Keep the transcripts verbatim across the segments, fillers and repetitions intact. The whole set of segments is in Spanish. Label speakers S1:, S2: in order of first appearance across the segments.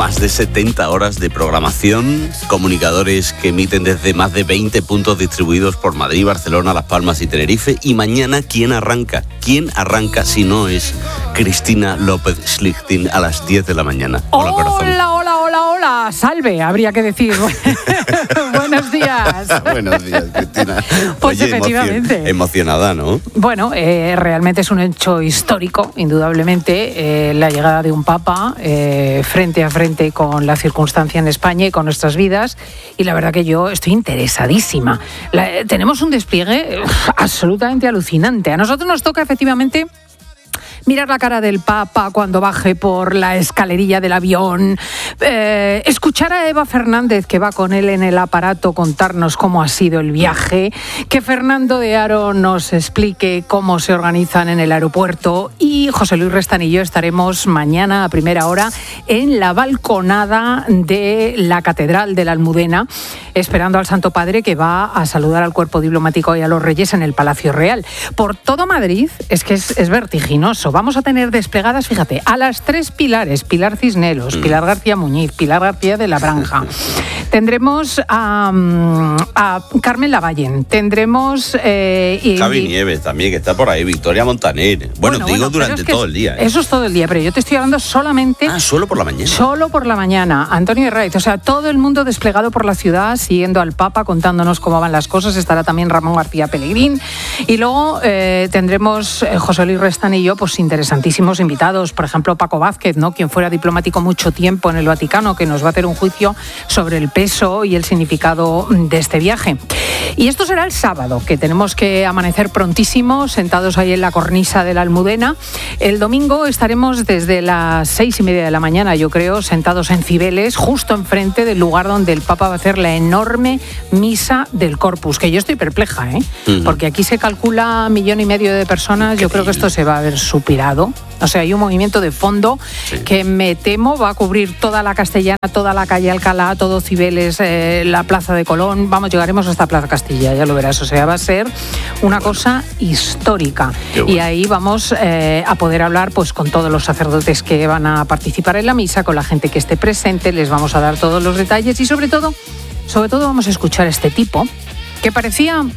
S1: más de setenta horas de programación, comunicadores que emiten desde más de veinte puntos distribuidos por Madrid, Barcelona, Las Palmas y Tenerife. Y mañana, ¿quién arranca? ¿Quién arranca si no es Cristina López Schlichting a las diez de la mañana? Hola,
S2: hola,
S1: corazón.
S2: Hola, hola, hola, hola. Salve, habría que decir. Buenos días.
S1: Buenos días, Cristina.
S2: Pues
S1: Oye,
S2: efectivamente.
S1: Emocion- emocionada, ¿no?
S2: Bueno, eh, realmente es un hecho histórico, indudablemente, eh, la llegada de un papa eh, frente a frente con la circunstancia en España y con nuestras vidas. Y la verdad que yo estoy interesadísima. La, eh, tenemos un despliegue uf, absolutamente alucinante. A nosotros nos toca efectivamente mirar la cara del Papa cuando baje por la escalerilla del avión, eh, escuchar a Eva Fernández, que va con él en el aparato, contarnos cómo ha sido el viaje, que Fernando de Aro nos explique cómo se organizan en el aeropuerto, y José Luis Restán y yo estaremos mañana a primera hora en la balconada de la Catedral de la Almudena, esperando al Santo Padre, que va a saludar al cuerpo diplomático y a los reyes en el Palacio Real. Por todo Madrid es que es, es vertiginoso. Vamos a tener desplegadas, fíjate, a las tres pilares: Pilar Cisneros, Pilar García Muñiz, Pilar García de la Branja. Tendremos a, a Carmen Lavallén, tendremos... Eh, y,
S1: Javi Nieves también, que está por ahí, Victoria Montaner. Bueno, bueno digo bueno, durante es que todo el día. ¿eh?
S2: Eso es todo el día, pero yo te estoy hablando solamente...
S1: Ah, solo por la mañana.
S2: Solo por la mañana. Antonio Herraiz, o sea, todo el mundo desplegado por la ciudad, siguiendo al Papa, contándonos cómo van las cosas. Estará también Ramón García Pellegrín. Y luego eh, tendremos eh, José Luis Restán y yo, pues interesantísimos invitados. Por ejemplo, Paco Vázquez, ¿no? Quien fuera diplomático mucho tiempo en el Vaticano, que nos va a hacer un juicio sobre el peso y el significado de este viaje. Y esto será el sábado, que tenemos que amanecer prontísimo, sentados ahí en la cornisa de la Almudena. El domingo estaremos desde las seis y media de la mañana, yo creo, sentados en Cibeles, justo enfrente del lugar donde el Papa va a hacer la enorme misa del Corpus, que yo estoy perpleja, ¿eh? Uh-huh. Porque aquí se calcula millón y medio de personas. Yo creo que esto se va a ver supirado. O sea, hay un movimiento de fondo sí. que me temo va a cubrir toda la Castellana, toda la calle Alcalá, todo Cibeles, eh, la Plaza de Colón. Vamos, llegaremos hasta Plaza Castilla, ya lo verás. O sea, va a ser una cosa histórica. Bueno. Y ahí vamos eh, a poder hablar pues con todos los sacerdotes que van a participar en la misa, con la gente que esté presente, les vamos a dar todos los detalles y sobre todo, sobre todo vamos a escuchar a este tipo que parecía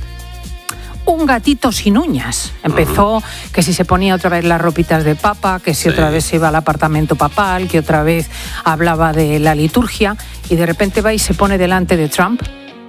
S2: un gatito sin uñas. Empezó que si se ponía otra vez las ropitas de papa, que si sí. otra vez se iba al apartamento papal, que otra vez hablaba de la liturgia, y de repente va y se pone delante de Trump,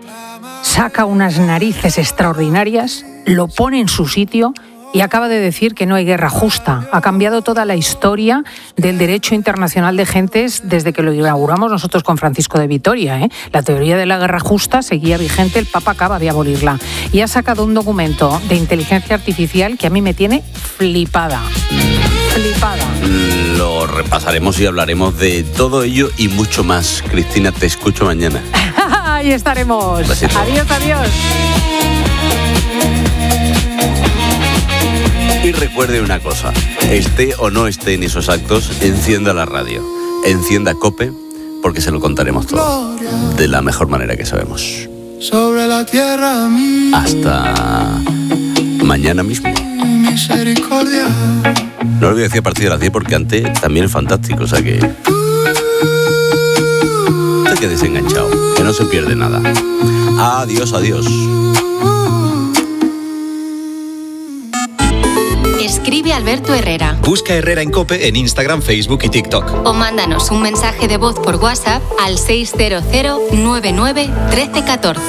S2: saca unas narices extraordinarias, lo pone en su sitio y acaba de decir que no hay guerra justa. Ha cambiado toda la historia del derecho internacional de gentes desde que lo inauguramos nosotros con Francisco de Vitoria, ¿eh? La teoría de la guerra justa seguía vigente, el Papa acaba de abolirla. Y ha sacado un documento de inteligencia artificial que a mí me tiene flipada. Flipada.
S1: Lo repasaremos y hablaremos de todo ello y mucho más. Cristina, te escucho mañana.
S2: Ahí estaremos. Besito. Adiós, adiós.
S1: Y recuerde una cosa, esté o no esté en esos actos, encienda la radio, encienda COPE, porque se lo contaremos todo, de la mejor manera que sabemos.
S3: Sobre la tierra,
S1: hasta mañana mismo.
S3: Misericordia.
S1: No lo voy a decir a partir de las diez porque antes también es fantástico, o sea que... No te quedes enganchado, que no se pierde nada. Adiós, adiós.
S4: Escribe Alberto Herrera.
S5: Busca Herrera en COPE en Instagram, Facebook y TikTok.
S4: O mándanos un mensaje de voz por WhatsApp al seis cero cero nueve nueve uno tres uno cuatro.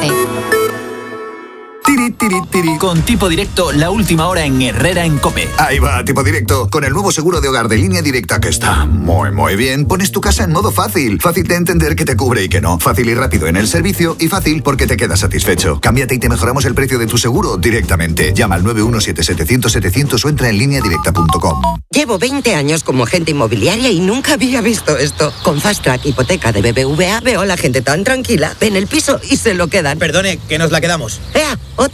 S6: Tiri, tiri, tiri. Con Tipo Directo, la última hora en Herrera en COPE.
S7: Ahí va, Tipo Directo. Con el nuevo seguro de hogar de Línea Directa, que está muy, muy bien, pones tu casa en modo fácil. Fácil de entender que te cubre y que no. Fácil y rápido en el servicio y fácil porque te quedas satisfecho. Cámbiate y te mejoramos el precio de tu seguro directamente. Llama al nueve uno siete setecientos setecientos o entra en línea directa punto com.
S8: Llevo veinte años como agente inmobiliaria y nunca había visto esto. Con Fast Track Hipoteca de B B V A veo a la gente tan tranquila, ven el piso y se lo quedan.
S9: Perdone, que nos la quedamos.
S8: ¡Ea! Otra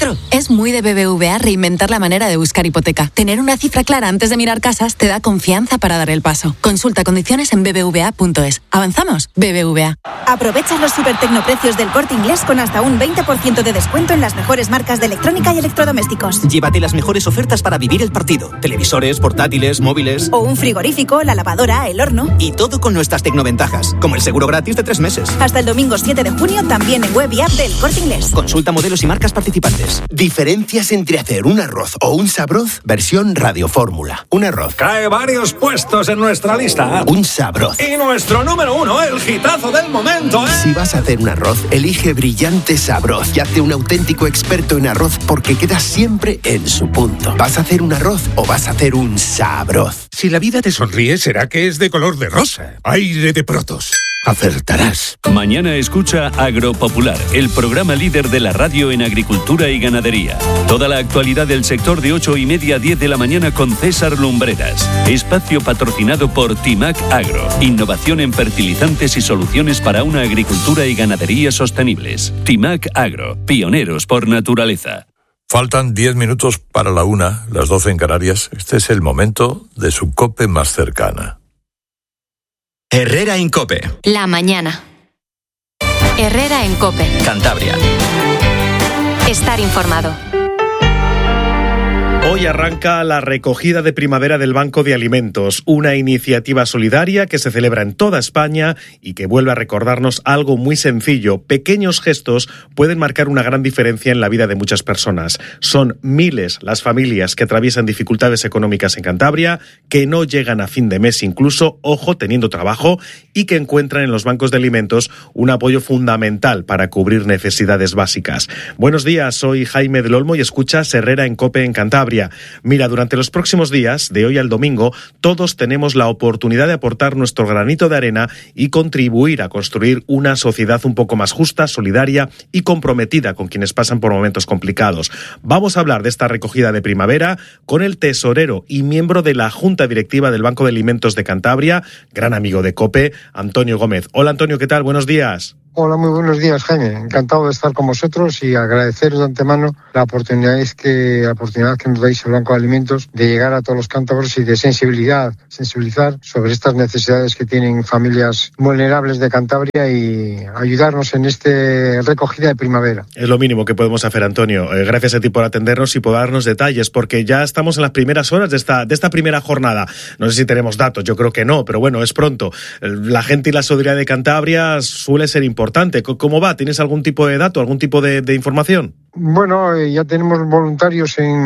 S8: otro.
S9: Es muy de B B V A reinventar la manera de buscar hipoteca. Tener una cifra clara antes de mirar casas te da confianza para dar el paso. Consulta condiciones en b b v a punto es. ¿Avanzamos? B B V A.
S10: Aprovecha los super tecnoprecios del Corte Inglés con hasta un veinte por ciento de descuento en las mejores marcas de electrónica y electrodomésticos.
S6: Llévate las mejores ofertas para vivir el partido. Televisores, portátiles, móviles...
S10: O un frigorífico, la lavadora, el horno...
S6: Y todo con nuestras tecnoventajas, como el seguro gratis de tres meses.
S10: Hasta el domingo siete de junio también en web y app del Corte Inglés.
S6: Consulta modelos y marcas participantes.
S11: Diferencias entre hacer un arroz o un sabroz, versión radiofórmula. Un arroz.
S12: Cae varios puestos en nuestra lista.
S11: Un sabroz.
S12: Y nuestro número uno, el hitazo del momento, ¿eh?
S11: Si vas a hacer un arroz, elige Brillante Sabroz y hazte un auténtico experto en arroz porque queda siempre en su punto. ¿Vas a hacer un arroz o vas a hacer un sabroz?
S13: Si la vida te sonríe, será que es de color de rosa. Aire de Protos. Acertarás.
S14: Mañana escucha Agropopular, el programa líder de la radio en agricultura y ganadería. Toda la actualidad del sector de ocho y media a diez de la mañana con César Lumbreras. Espacio patrocinado por Timac Agro. Innovación en fertilizantes y soluciones para una agricultura y ganadería sostenibles. Timac Agro, pioneros por naturaleza.
S15: Faltan diez minutos para la una, las doce en Canarias. Este es el momento de su COPE más cercana.
S5: Herrera en COPE.
S4: La mañana. Herrera en COPE.
S5: Cantabria.
S4: Estar informado.
S16: Hoy arranca la recogida de primavera del Banco de Alimentos, una iniciativa solidaria que se celebra en toda España y que vuelve a recordarnos algo muy sencillo. Pequeños gestos pueden marcar una gran diferencia en la vida de muchas personas. Son miles las familias que atraviesan dificultades económicas en Cantabria, que no llegan a fin de mes incluso, ojo, teniendo trabajo, y que encuentran en los bancos de alimentos un apoyo fundamental para cubrir necesidades básicas. Buenos días, soy Jaime del Olmo y escuchas Herrera en COPE en Cantabria. Mira, durante los próximos días, de hoy al domingo, todos tenemos la oportunidad de aportar nuestro granito de arena y contribuir a construir una sociedad un poco más justa, solidaria y comprometida con quienes pasan por momentos complicados. Vamos a hablar de esta recogida de primavera con el tesorero y miembro de la Junta Directiva del Banco de Alimentos de Cantabria, gran amigo de COPE, Antonio Gómez. Hola Antonio, ¿qué tal? Buenos días.
S17: Hola, muy buenos días, Jaime. Encantado de estar con vosotros y agradeceros de antemano la oportunidad que, la oportunidad que nos dais el Banco de Alimentos de llegar a todos los cántabros y de sensibilidad, sensibilizar sobre estas necesidades que tienen familias vulnerables de Cantabria y ayudarnos en este recogida de primavera.
S16: Es lo mínimo que podemos hacer, Antonio. Eh, gracias a ti por atendernos y por darnos detalles, porque ya estamos en las primeras horas de esta, de esta primera jornada. No sé si tenemos datos, yo creo que no, pero bueno, es pronto. La gente y la solidaridad de Cantabria suele ser importante. ¿Cómo va? ¿Tienes algún tipo de dato, algún tipo de, de información?
S17: Bueno, eh, ya tenemos voluntarios en,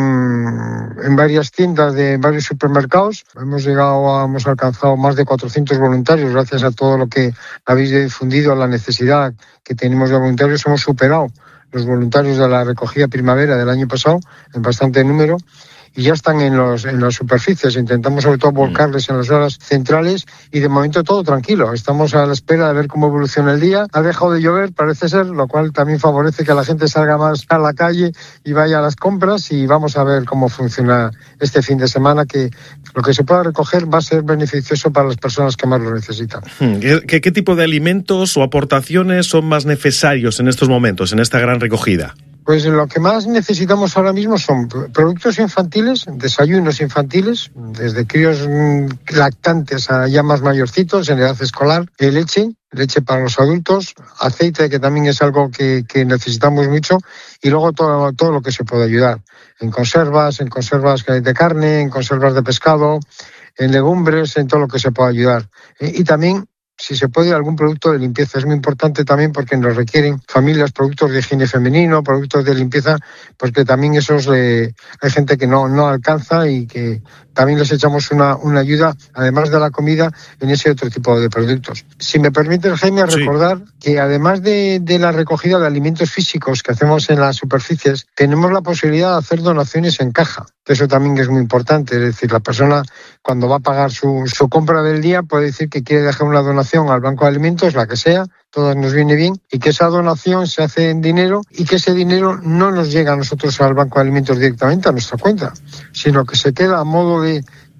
S17: en varias tiendas de varios supermercados. Hemos llegado, a, hemos alcanzado más de cuatrocientos voluntarios gracias a todo lo que habéis difundido, a la necesidad que tenemos de voluntarios. Hemos superado los voluntarios de la recogida primavera del año pasado en bastante número. Y ya están en los en las superficies. Intentamos sobre todo volcarles en las horas centrales y de momento todo tranquilo. Estamos a la espera de ver cómo evoluciona el día. Ha dejado de llover, parece ser, lo cual también favorece que la gente salga más a la calle y vaya a las compras, y vamos a ver cómo funciona este fin de semana, que lo que se pueda recoger va a ser beneficioso para las personas que más lo necesitan.
S16: ¿Qué, qué, qué tipo de alimentos o aportaciones son más necesarios en estos momentos, en esta gran recogida?
S17: Pues lo que más necesitamos ahora mismo son productos infantiles, desayunos infantiles, desde críos lactantes a ya más mayorcitos en edad escolar, leche, leche para los adultos, aceite, que también es algo que, que necesitamos mucho, y luego todo, todo lo que se puede ayudar, en conservas, en conservas de carne, en conservas de pescado, en legumbres, en todo lo que se pueda ayudar. Y también, si se puede, algún producto de limpieza. Es muy importante también porque nos requieren familias productos de higiene femenino, productos de limpieza, porque también esos eh, hay gente que no, no alcanza y que también les echamos una, una ayuda, además de la comida, en ese otro tipo de productos. Si me permite, Jaime, sí. recordar que además de, de la recogida de alimentos físicos que hacemos en las superficies, tenemos la posibilidad de hacer donaciones en caja. Eso también es muy importante. Es decir, la persona, cuando va a pagar su, su compra del día, puede decir que quiere dejar una donación al Banco de Alimentos, la que sea, todas nos viene bien, y que esa donación se hace en dinero y que ese dinero no nos llega a nosotros al Banco de Alimentos directamente a nuestra cuenta, sino que se queda a modo de,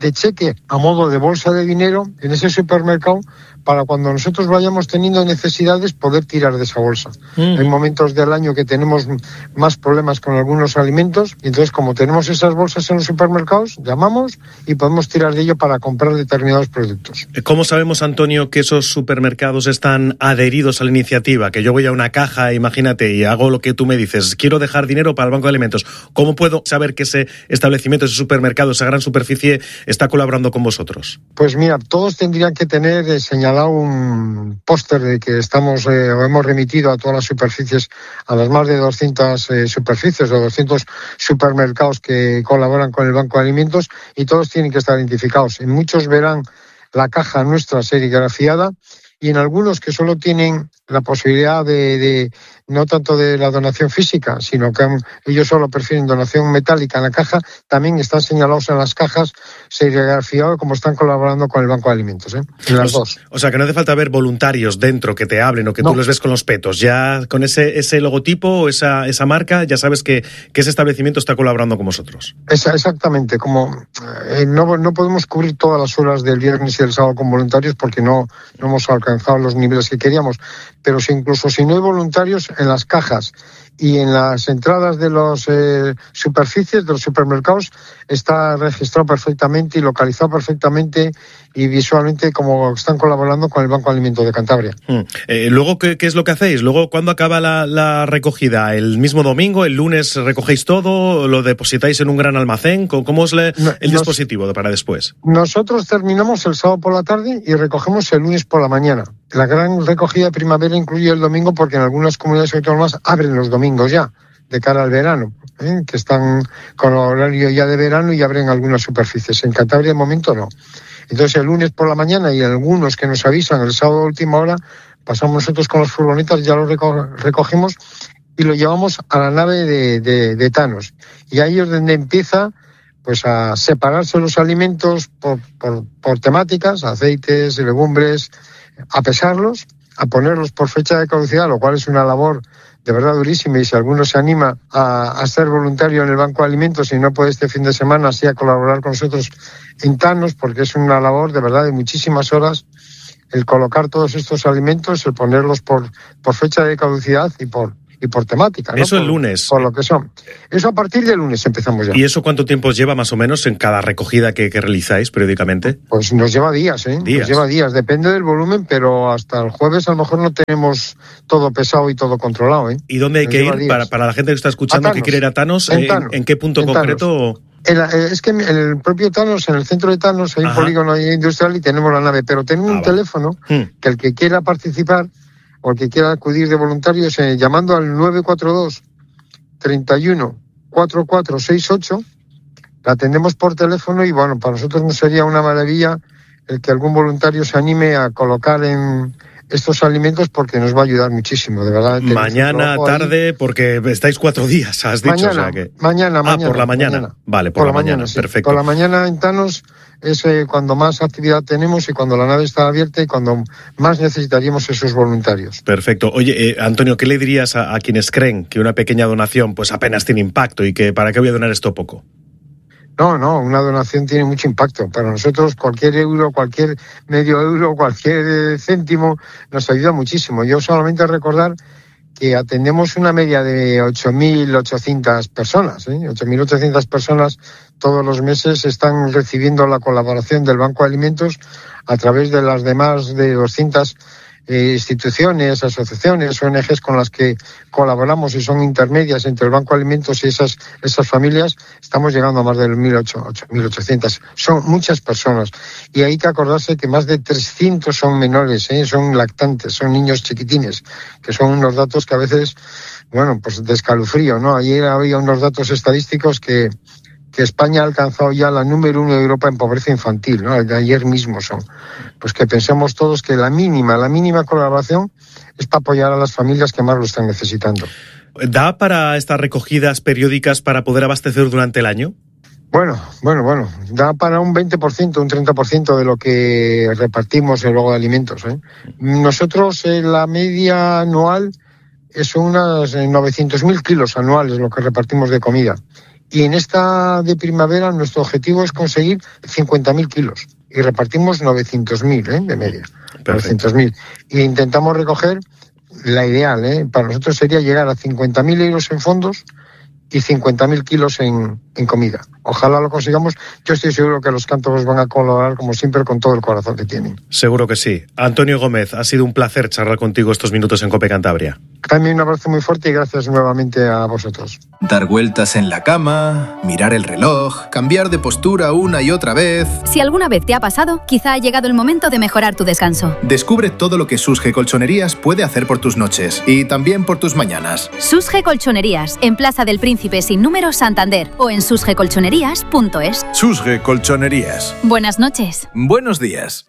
S17: de cheque a modo de bolsa de dinero en ese supermercado para cuando nosotros vayamos teniendo necesidades poder tirar de esa bolsa. Mm. Hay momentos del año que tenemos más problemas con algunos alimentos y entonces como tenemos esas bolsas en los supermercados, llamamos y podemos tirar de ello para comprar determinados productos.
S16: ¿Cómo sabemos, Antonio, que esos supermercados están adheridos a la iniciativa? Que yo voy a una caja, imagínate, y hago lo que tú me dices, quiero dejar dinero para el Banco de Alimentos. ¿Cómo puedo saber que ese establecimiento, ese supermercado, esa gran superficie está colaborando con vosotros?
S17: Pues mira, todos tendrían que tener eh, señalado un póster de que estamos eh, o hemos remitido a todas las superficies, a las más de doscientas eh, superficies o doscientos supermercados que colaboran con el Banco de Alimentos y todos tienen que estar identificados. En muchos verán la caja nuestra serigrafiada y en algunos que solo tienen la posibilidad de, de no tanto de la donación física, sino que ellos solo prefieren donación metálica en la caja, también están señalados en las cajas serigrafiados como están colaborando con el Banco de Alimentos, ¿eh? En las
S16: o,
S17: dos.
S16: O sea, que no hace falta ver voluntarios dentro que te hablen o que no. Tú los ves con los petos. Ya con ese ese logotipo o esa, esa marca ya sabes que, que ese establecimiento está colaborando con vosotros.
S17: Esa, exactamente. Como eh, no, no podemos cubrir todas las horas del viernes y del sábado con voluntarios porque no, no hemos alcanzado los niveles que queríamos, pero si incluso si no hay voluntarios, en las cajas y en las entradas de las eh, superficies de los supermercados está registrado perfectamente y localizado perfectamente y visualmente como están colaborando con el Banco de Alimentos de Cantabria.
S16: Mm. Eh, luego, ¿qué, ¿qué es lo que hacéis? Luego, ¿cuándo acaba la, la recogida? ¿El mismo domingo? ¿El lunes recogéis todo? ¿Lo depositáis en un gran almacén? ¿Cómo es le, no, el nos, dispositivo para después?
S17: Nosotros terminamos el sábado por la tarde y recogemos el lunes por la mañana. La gran recogida de primavera incluye el domingo porque en algunas comunidades autónomas abren los domingos ya, de cara al verano, ¿eh? Que están con horario ya de verano y abren algunas superficies. En Cantabria de momento no. Entonces el lunes por la mañana y algunos que nos avisan el sábado a última hora, pasamos nosotros con las furgonetas, ya lo reco- recogemos y lo llevamos a la nave de, de, de Thanos. Y ahí es donde empieza pues a separarse los alimentos por, por, por temáticas, aceites, legumbres, a pesarlos, a ponerlos por fecha de caducidad, lo cual es una labor de verdad durísima y si alguno se anima a, a ser voluntario en el Banco de Alimentos y no puede este fin de semana así a colaborar con nosotros en Thanos, porque es una labor de verdad de muchísimas horas el colocar todos estos alimentos, el ponerlos por, por fecha de caducidad y por y por temática, ¿no?
S16: Eso el
S17: por,
S16: lunes.
S17: Por lo que son. Eso a partir del lunes empezamos ya.
S16: ¿Y eso cuánto tiempo lleva más o menos en cada recogida que, que realizáis periódicamente?
S17: Pues nos lleva días, ¿eh?
S16: Días.
S17: Nos lleva días, depende del volumen, pero hasta el jueves a lo mejor no tenemos todo pesado y todo controlado, ¿eh?
S16: ¿Y dónde hay nos que ir para, para la gente que está escuchando que quiere ir a Thanos?
S17: En,
S16: ¿En,
S17: Thanos,
S16: ¿en qué punto
S17: en
S16: concreto?
S17: Thanos. El, es que en el propio Thanos, en el centro de Thanos, hay Ajá. un polígono industrial y tenemos la nave, pero tenemos ah, un vale. teléfono hmm. que el que quiera participar o el que quiera acudir de voluntarios eh, llamando al nueve cuatro dos, treinta y uno, cuarenta y cuatro sesenta y ocho, la atendemos por teléfono y bueno, para nosotros no sería una maravilla el que algún voluntario se anime a colocar en estos alimentos porque nos va a ayudar muchísimo, de verdad.
S16: Mañana, tarde, ahí. Porque estáis cuatro días, has dicho.
S17: Mañana,
S16: o sea que...
S17: mañana,
S16: ah,
S17: mañana.
S16: por la mañana. mañana. Vale, por, por la, la mañana, mañana sí. Perfecto.
S17: Por la mañana en Thanos es eh, cuando más actividad tenemos y cuando la nave está abierta y cuando más necesitaríamos esos voluntarios.
S16: Perfecto. Oye, eh, Antonio, ¿qué le dirías a, a quienes creen que una pequeña donación pues apenas tiene impacto y que para qué voy a donar esto poco?
S17: No, no, una donación tiene mucho impacto. Para nosotros cualquier euro, cualquier medio euro, cualquier céntimo nos ayuda muchísimo. Yo solamente recordar que atendemos una media de ocho mil ochocientas personas, ¿eh? ocho mil ochocientas personas todos los meses están recibiendo la colaboración del Banco de Alimentos a través de las demás de doscientas eh, instituciones, asociaciones, O N Ges con las que colaboramos y son intermedias entre el Banco de Alimentos y esas, esas familias. Estamos llegando a más de mil ochocientas. Son muchas personas. Y hay que acordarse que más de trescientos son menores, ¿eh? son lactantes, son niños chiquitines, que son unos datos que a veces, bueno, pues de escalofrío, ¿no? Ayer había unos datos estadísticos que que España ha alcanzado ya la número uno de Europa en pobreza infantil, ¿no? De ayer mismo son. Pues que pensemos todos que la mínima, la mínima colaboración es para apoyar a las familias que más lo están necesitando.
S16: ¿Da para estas recogidas periódicas para poder abastecer durante el año?
S17: Bueno, bueno, bueno, da para un veinte por ciento, un treinta por ciento de lo que repartimos luego de alimentos, ¿eh? Nosotros, eh, la media anual son unos novecientos mil kilos anuales lo que repartimos de comida. Y en esta de primavera nuestro objetivo es conseguir cincuenta mil kilos. Y repartimos novecientos mil, ¿eh? De media. novecientos mil. Y intentamos recoger la ideal, ¿eh? Para nosotros sería llegar a cincuenta mil euros en fondos y cincuenta mil kilos en, en comida. Ojalá lo consigamos. Yo estoy seguro que los cántabros van a colaborar, como siempre, con todo el corazón que tienen.
S16: Seguro que sí. Antonio Gómez, ha sido un placer charlar contigo estos minutos en COPE Cantabria.
S17: También un abrazo muy fuerte y gracias nuevamente a vosotros.
S18: Dar vueltas en la cama, mirar el reloj, cambiar de postura una y otra vez.
S19: Si alguna vez te ha pasado, quizá ha llegado el momento de mejorar tu descanso.
S18: Descubre todo lo que Susge Colchonerías puede hacer por tus noches y también por tus mañanas.
S19: Susge Colchonerías, en Plaza del Príncipe sin número, Santander, o en susge colchonerías punto es.
S18: Susge Colchonerías.
S19: Buenas noches.
S18: Buenos días.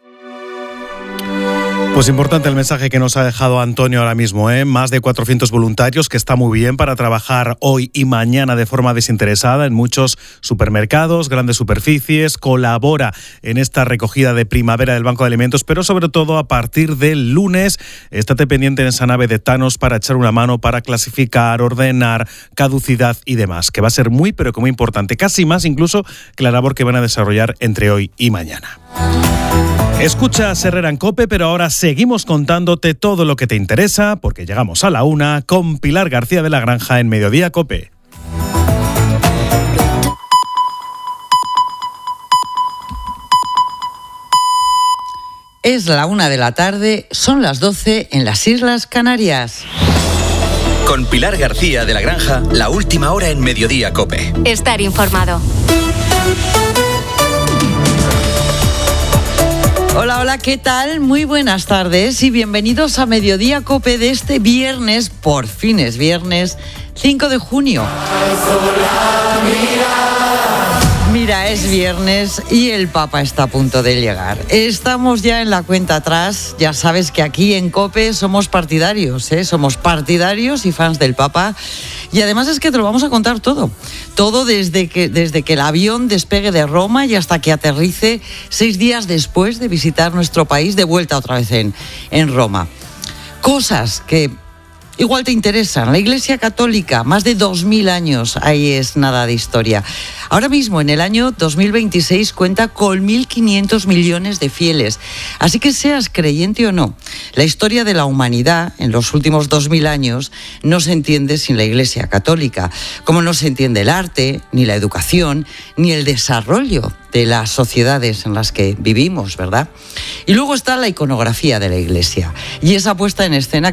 S20: Pues importante el mensaje que nos ha dejado Antonio ahora mismo, ¿eh? Más de cuatrocientos voluntarios, que está muy bien para trabajar hoy y mañana de forma desinteresada en muchos supermercados, grandes superficies. Colabora en esta recogida de primavera del Banco de Alimentos, pero sobre todo a partir del lunes, estate pendiente en esa nave de Thanos para echar una mano, para clasificar, ordenar, caducidad y demás, que va a ser muy, pero que muy importante, casi más incluso que la labor que van a desarrollar entre hoy y mañana. Escuchas Herrera en COPE, pero ahora seguimos contándote todo lo que te interesa, porque llegamos a la una con Pilar García de la Granja en Mediodía COPE.
S21: Es la una de la tarde, son las doce en las Islas Canarias.
S5: Con Pilar García de la Granja, la última hora en Mediodía COPE.
S4: Estar informado.
S21: Hola, hola, ¿qué tal? Muy buenas tardes y bienvenidos a Mediodía COPE de este viernes, por fin es viernes, cinco de junio. Mira, es viernes y el Papa está a punto de llegar. Estamos ya en la cuenta atrás. Ya sabes que aquí en COPE somos partidarios, ¿eh? Somos partidarios y fans del Papa. Y además es que te lo vamos a contar todo. Todo desde que, desde que el avión despegue de Roma y hasta que aterrice seis días después de visitar nuestro país, de vuelta otra vez en, en Roma. Cosas que igual te interesan. La Iglesia Católica, más de dos mil años, ahí es nada de historia. Ahora mismo, en el año dos mil veintiséis, cuenta con mil quinientos millones de fieles. Así que seas creyente o no, la historia de la humanidad en los últimos dos mil años no se entiende sin la Iglesia Católica, como no se entiende el arte, ni la educación, ni el desarrollo de las sociedades en las que vivimos, ¿verdad? Y luego está la iconografía de la Iglesia y esa puesta en escena